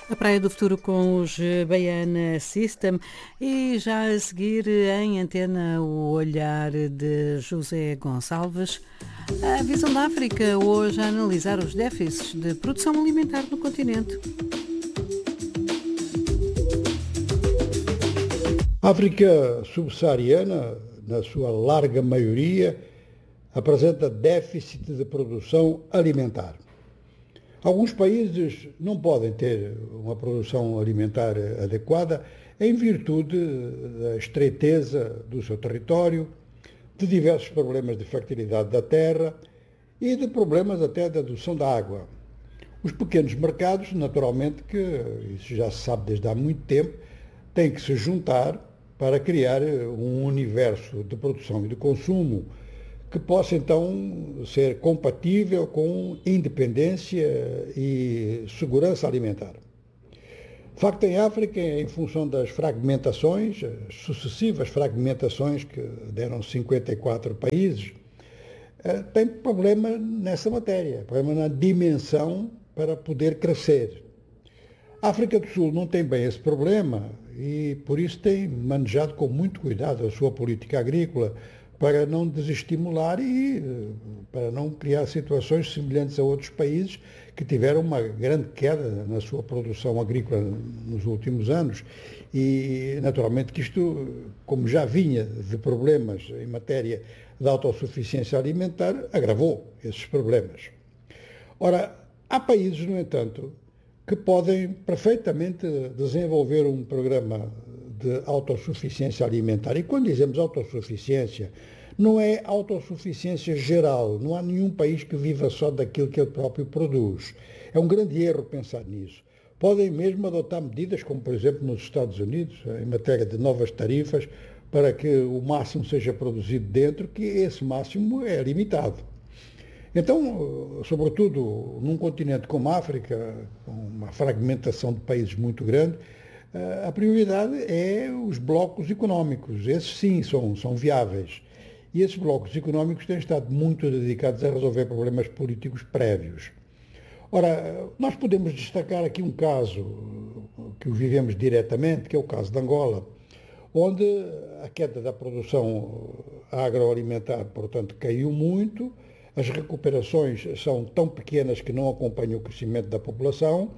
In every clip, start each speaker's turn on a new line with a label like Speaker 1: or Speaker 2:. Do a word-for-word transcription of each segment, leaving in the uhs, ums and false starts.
Speaker 1: A Praia do Futuro com os Baiana System e já a seguir em antena o olhar de José Gonçalves. A Visão da África hoje a analisar os déficits de produção alimentar no continente.
Speaker 2: A África subsaariana, na sua larga maioria, apresenta déficit de produção alimentar. Alguns países não podem ter uma produção alimentar adequada em virtude da estreiteza do seu território, de diversos problemas de fertilidade da terra e de problemas até da adução da água. Os pequenos mercados, naturalmente, que isso já se sabe desde há muito tempo, têm que se juntar para criar um universo de produção e de consumo que possa então ser compatível com independência e segurança alimentar. De facto, em África, em função das fragmentações, as sucessivas fragmentações que deram cinquenta e quatro países, tem problema nessa matéria, problema na dimensão para poder crescer. A África do Sul não tem bem esse problema e, por isso, tem manejado com muito cuidado a sua política agrícola, para não desestimular e para não criar situações semelhantes a outros países que tiveram uma grande queda na sua produção agrícola nos últimos anos. E, naturalmente, que isto, como já vinha de problemas em matéria de autossuficiência alimentar, agravou esses problemas. Ora, há países, no entanto, que podem perfeitamente desenvolver um programa de autossuficiência alimentar. E quando dizemos autossuficiência, não é autossuficiência geral, não há nenhum país que viva só daquilo que ele próprio produz. É um grande erro pensar nisso. Podem mesmo adotar medidas, como por exemplo nos Estados Unidos, em matéria de novas tarifas, para que o máximo seja produzido dentro, que esse máximo é limitado. Então, sobretudo num continente como a África, com uma fragmentação de países muito grande, a prioridade é os blocos económicos. Esses sim são, são viáveis. E esses blocos económicos têm estado muito dedicados a resolver problemas políticos prévios. Ora, nós podemos destacar aqui um caso que o vivemos diretamente, que é o caso de Angola, onde a queda da produção agroalimentar, portanto, caiu muito, as recuperações são tão pequenas que não acompanham o crescimento da população,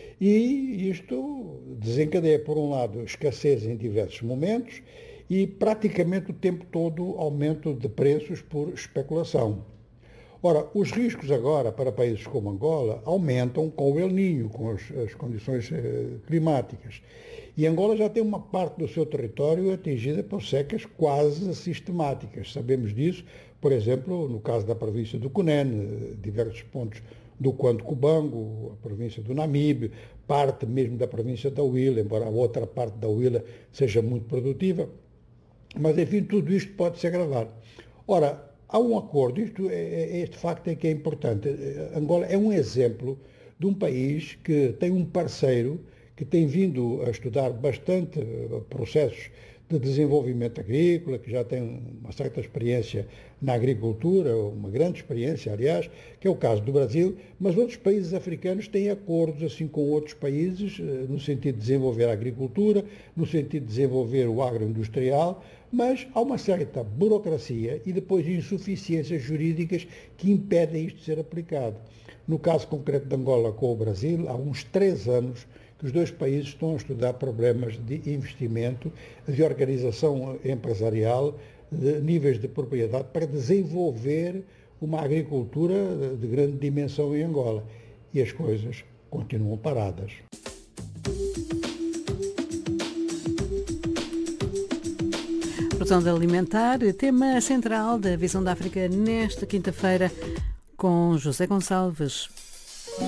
Speaker 2: e isto desencadeia, por um lado, escassez em diversos momentos e praticamente o tempo todo aumento de preços por especulação. Ora, os riscos agora para países como Angola aumentam com o El Niño, com as, as condições eh, climáticas. E Angola já tem uma parte do seu território atingida por secas quase sistemáticas. Sabemos disso, por exemplo, no caso da província do Cunene, diversos pontos do Quanto Cubango, a província do Namibe, parte mesmo da província da Huila, embora a outra parte da Huila seja muito produtiva. Mas, enfim, tudo isto pode se agravar. Ora, há um acordo, isto é, este facto é que é importante. Angola é um exemplo de um país que tem um parceiro que tem vindo a estudar bastante processos de desenvolvimento agrícola, que já tem uma certa experiência na agricultura, uma grande experiência, aliás, que é o caso do Brasil, mas outros países africanos têm acordos assim com outros países, no sentido de desenvolver a agricultura, no sentido de desenvolver o agroindustrial, mas há uma certa burocracia e depois insuficiências jurídicas que impedem isto de ser aplicado. No caso concreto de Angola com o Brasil, há uns três anos que os dois países estão a estudar problemas de investimento, de organização empresarial, de níveis de propriedade, para desenvolver uma agricultura de grande dimensão em Angola. E as coisas continuam paradas.
Speaker 1: Produção alimentar, tema central da Visão da África nesta quinta-feira, com José Gonçalves.